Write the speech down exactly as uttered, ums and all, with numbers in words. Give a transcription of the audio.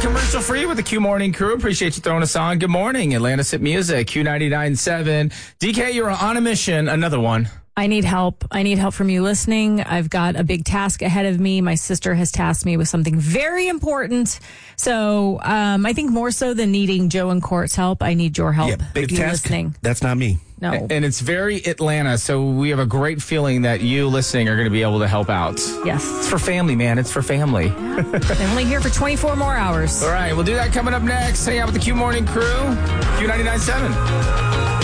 commercial free with the Q Morning Crew. Appreciate you throwing us on. Good morning, Atlantis Hit Music, Q ninety-nine point seven. D K, you're on a mission. Another one. I need help. I need help from you listening. I've got a big task ahead of me. My sister has tasked me with something very important. So um, I think more so than needing Joe and Court's help, I need your help. Yeah, big you task. Listening. That's not me. No. And it's very Atlanta, so we have a great feeling that you listening are going to be able to help out. Yes. It's for family, man. It's for family. I'm only here for twenty-four more hours. All right, we'll do that coming up next. Hang out with the Q Morning Crew, Q ninety-nine point seven.